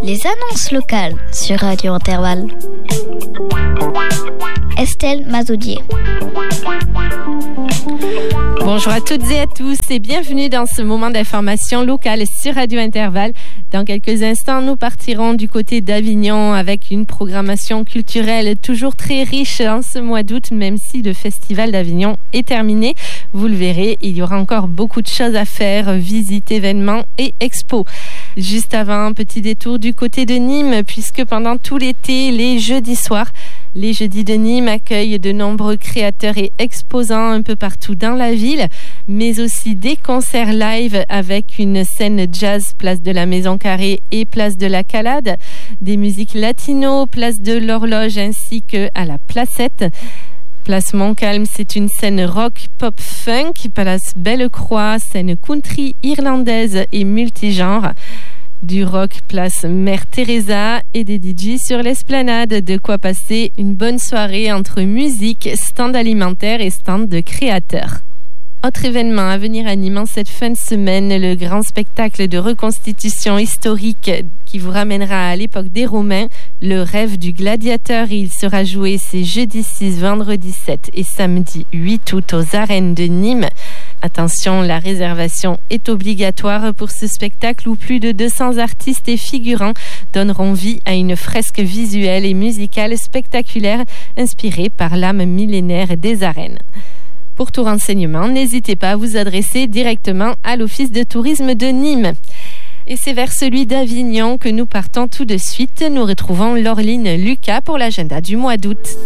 Les annonces locales sur Radio Intervalle. Estelle Mazoudier. Bonjour à toutes et à tous et bienvenue dans ce moment d'information locale sur Radio Intervalle. Dans quelques instants, nous partirons du côté d'Avignon avec une programmation culturelle toujours très riche en ce mois d'août, même si le Festival d'Avignon est terminé. Vous le verrez, il y aura encore beaucoup de choses à faire, visites, événements et expos. Juste avant, un petit détour du côté de Nîmes, puisque pendant tout l'été, les jeudis soirs, les Jeudis de Nîmes accueillent de nombreux créateurs et exposants un peu partout dans la ville, mais aussi des concerts live avec une scène jazz, place de la Maison Carrée et place de la Calade, des musiques latino, place de l'Horloge ainsi que à la Placette. Place Montcalm, c'est une scène rock, pop, funk. Place Belle-Croix, scène country irlandaise et multigenre. Du rock, place Mère Teresa et des DJ sur l'esplanade. De quoi passer une bonne soirée entre musique, stand alimentaire et stand de créateurs. Autre événement à venir à Nîmes cette fin de semaine, le grand spectacle de reconstitution historique qui vous ramènera à l'époque des Romains, le rêve du gladiateur. Il sera joué ces jeudi 6, vendredi 7 et samedi 8 août aux arènes de Nîmes. Attention, la réservation est obligatoire pour ce spectacle où plus de 200 artistes et figurants donneront vie à une fresque visuelle et musicale spectaculaire inspirée par l'âme millénaire des arènes. Pour tout renseignement, n'hésitez pas à vous adresser directement à l'Office de tourisme de Nîmes. Et c'est vers celui d'Avignon que nous partons tout de suite. Nous retrouvons Laureline Lucas pour l'agenda du mois d'août.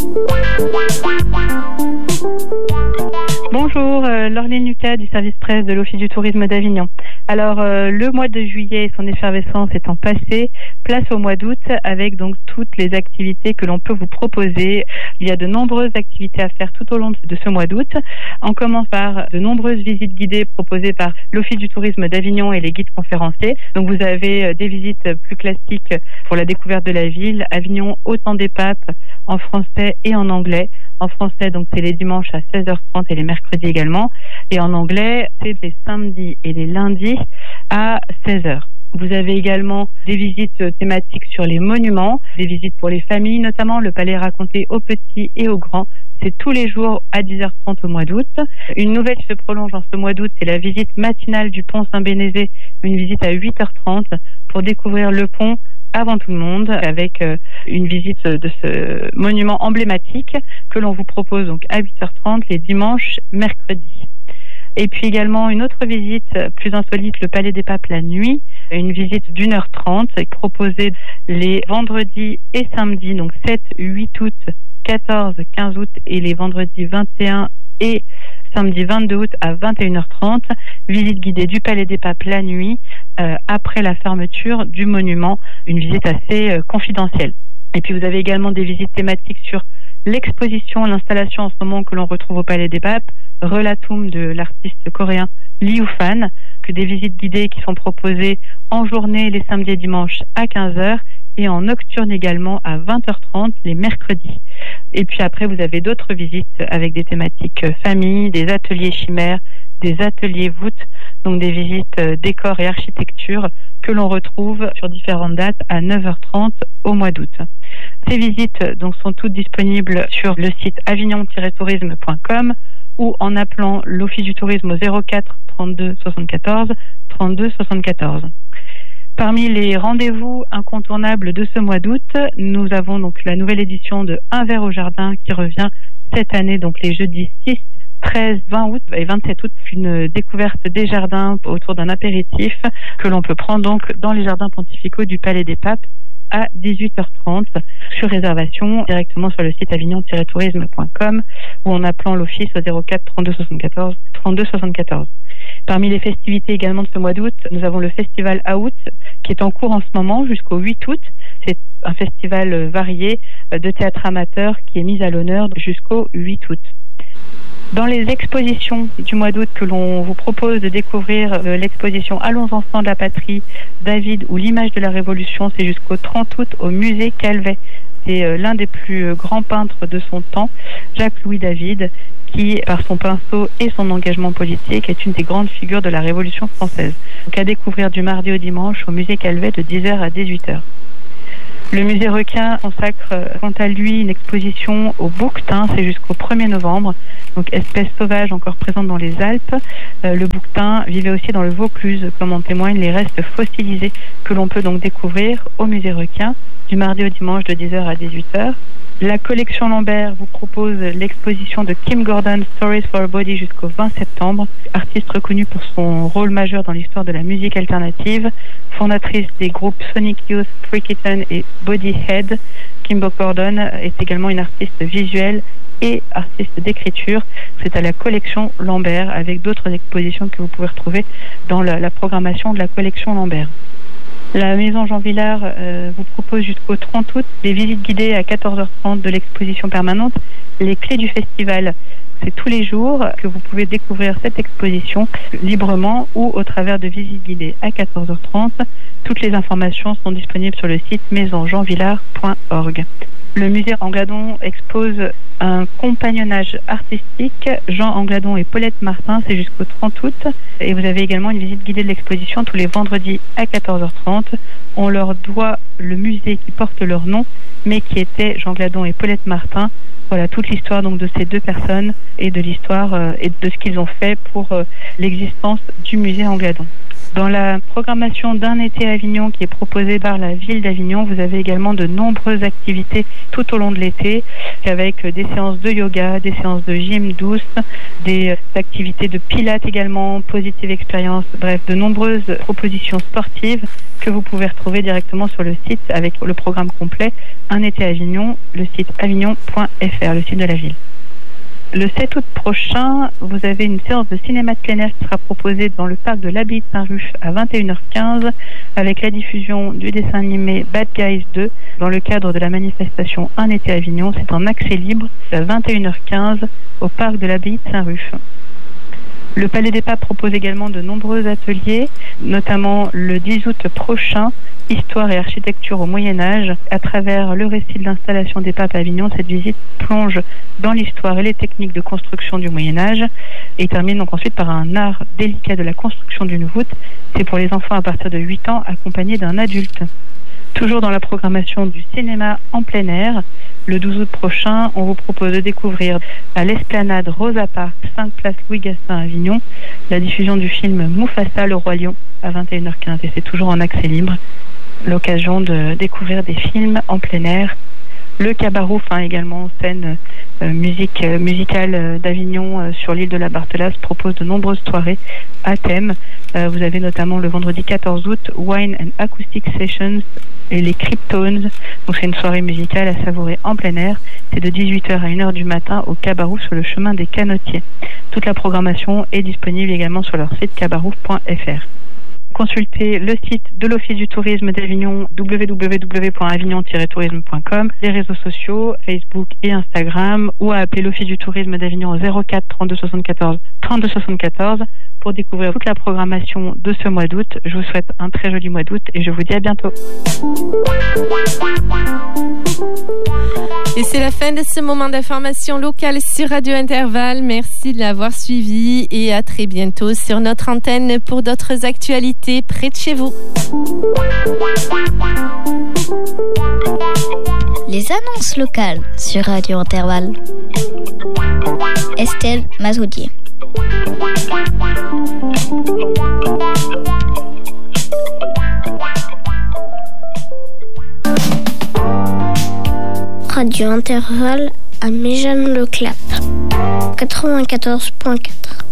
Bonjour, Laureline Lucas du service presse de l'Office du tourisme d'Avignon. Alors, le mois de juillet et son effervescence étant passé, place au mois d'août avec donc toutes les activités que l'on peut vous proposer. Il y a de nombreuses activités à faire tout au long de ce mois d'août. On commence par de nombreuses visites guidées proposées par l'Office du tourisme d'Avignon et les guides conférenciers. Donc vous avez des visites plus classiques pour la découverte de la ville. Avignon au temps des papes en français et en anglais. En français, donc c'est les dimanches à 16h30 et les mercredis également. Et en anglais, c'est les samedis et les lundis à 16h. Vous avez également des visites thématiques sur les monuments, des visites pour les familles, notamment le palais raconté aux petits et aux grands. C'est tous les jours à 10h30 au mois d'août. Une nouvelle qui se prolonge en ce mois d'août, c'est la visite matinale du pont Saint-Bénézé, une visite à 8h30 pour découvrir le pont avant tout le monde, avec une visite de ce monument emblématique que l'on vous propose donc à 8h30 les dimanches, mercredis. Et puis également une autre visite plus insolite, le Palais des Papes la nuit, une visite d'1h30 proposée les vendredis et samedis, donc 7, 8 août, 14, 15 août et les vendredis 21 et samedi 22 août à 21h30, visite guidée du Palais des Papes la nuit après la fermeture du monument, une visite assez confidentielle. Et puis vous avez également des visites thématiques sur l'exposition, l'installation en ce moment que l'on retrouve au Palais des Papes, Relatum de l'artiste coréen Liu Fan, que des visites guidées qui sont proposées en journée les samedis et dimanches à 15h et en nocturne également à 20h30 les mercredis. Et puis après, vous avez d'autres visites avec des thématiques famille, des ateliers chimères, des ateliers voûtes, donc des visites décors et architecture que l'on retrouve sur différentes dates à 9h30 au mois d'août. Ces visites donc sont toutes disponibles sur le site avignon-tourisme.com ou en appelant l'Office du tourisme au 04 32 74 32 74. Parmi les rendez-vous incontournables de ce mois d'août, nous avons donc la nouvelle édition de Un verre au jardin qui revient cette année, donc les jeudis 6, 13, 20 août et 27 août, une découverte des jardins autour d'un apéritif que l'on peut prendre donc dans les jardins pontificaux du Palais des Papes à 18h30 sur réservation directement sur le site avignon-tourisme.com ou en appelant l'office au 04 32 74 32 74. Parmi les festivités également de ce mois d'août, nous avons le festival Out qui est en cours en ce moment jusqu'au 8 août. C'est un festival varié de théâtre amateur qui est mis à l'honneur jusqu'au 8 août. Dans les expositions du mois d'août que l'on vous propose de découvrir, l'exposition Allons enfants de la patrie, David ou l'image de la Révolution, c'est jusqu'au 30 août au musée Calvet. c'est l'un des plus grands peintres de son temps, Jacques-Louis David, qui, par son pinceau et son engagement politique, est une des grandes figures de la Révolution française. Donc à découvrir du mardi au dimanche au musée Calvet de 10h à 18h. Le musée Requin consacre quant à lui une exposition au bouquetin, c'est jusqu'au 1er novembre, donc espèce sauvage encore présente dans les Alpes. Le bouquetin vivait aussi dans le Vaucluse, comme en témoignent les restes fossilisés que l'on peut donc découvrir au musée Requin du mardi au dimanche de 10h à 18h. La collection Lambert vous propose l'exposition de Kim Gordon, Stories for a Body jusqu'au 20 septembre. Artiste reconnue pour son rôle majeur dans l'histoire de la musique alternative, fondatrice des groupes Sonic Youth, Free Kitten et Bodyhead, Kim Gordon est également une artiste visuelle et artiste d'écriture. C'est à la collection Lambert avec d'autres expositions que vous pouvez retrouver dans la programmation de la collection Lambert. La Maison Jean Villard vous propose jusqu'au 30 août des visites guidées à 14h30 de l'exposition permanente Les Clés du Festival. C'est tous les jours que vous pouvez découvrir cette exposition librement ou au travers de visites guidées à 14h30. Toutes les informations sont disponibles sur le site maisonjeanvillard.org. Le musée Angladon expose un compagnonnage artistique, Jean Angladon et Paulette Martin, c'est jusqu'au 30 août. Et vous avez également une visite guidée de l'exposition tous les vendredis à 14h30. On leur doit le musée qui porte leur nom, mais qui était Jean Angladon et Paulette Martin. Voilà toute l'histoire donc de ces deux personnes et de l'histoire et de ce qu'ils ont fait pour l'existence du musée Angladon. Dans la programmation d'un été à Avignon qui est proposée par la ville d'Avignon, vous avez également de nombreuses activités tout au long de l'été, avec des séances de yoga, des séances de gym douce, des activités de pilates également, Positive Experience, bref, de nombreuses propositions sportives que vous pouvez retrouver directement sur le site avec le programme complet Un été à Avignon, le site avignon.fr, le site de la ville. Le 7 août prochain, vous avez une séance de cinéma de plein air qui sera proposée dans le parc de l'Abbaye de Saint-Ruf à 21h15 avec la diffusion du dessin animé Bad Guys 2 dans le cadre de la manifestation Un été à Avignon. C'est en accès libre à 21h15 au parc de l'Abbaye de Saint-Ruf. Le Palais des Papes propose également de nombreux ateliers, notamment le 10 août prochain, Histoire et architecture au Moyen-Âge. À travers le récit de l'installation des papes à Avignon, cette visite plonge dans l'histoire et les techniques de construction du Moyen-Âge et termine donc ensuite par un art délicat de la construction d'une voûte. C'est pour les enfants à partir de 8 ans accompagnés d'un adulte. Toujours dans la programmation du cinéma en plein air, le 12 août prochain, on vous propose de découvrir à l'Esplanade Rosa Parks, 5 place Louis Gassin à Avignon, la diffusion du film Mufasa, le roi lion à 21h15 et c'est toujours en accès libre. L'occasion de découvrir des films en plein air. Le Cabarouf, également scène musicale d'Avignon sur l'île de la Barthelasse, propose de nombreuses soirées à thème. Vous avez notamment le vendredi 14 août Wine and Acoustic Sessions et les Cryptones. Donc c'est une soirée musicale à savourer en plein air. C'est de 18h à 1h du matin au Cabarouf sur le chemin des Canotiers. Toute la programmation est disponible également sur leur site cabarouf.fr. Consultez le site de l'Office du tourisme d'Avignon, www.avignon-tourisme.com, les réseaux sociaux, Facebook et Instagram, ou à appeler l'Office du tourisme d'Avignon au 04 32 74 32 74 pour découvrir toute la programmation de ce mois d'août. Je vous souhaite un très joli mois d'août et je vous dis à bientôt. Et c'est la fin de ce moment d'information locale sur Radio Intervalle. Merci de l'avoir suivi et à très bientôt sur notre antenne pour d'autres actualités près de chez vous. Les annonces locales sur Radio Intervalle. Estelle Mazoudier. Radio Intervalle à Méjeanne-le-Clap 94.4.